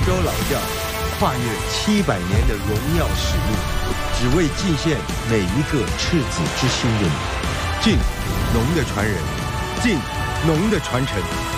州老窖，跨越700年的荣耀使命，只为敬献每一个赤子之心的你。敬，农的传人；敬，农的传承。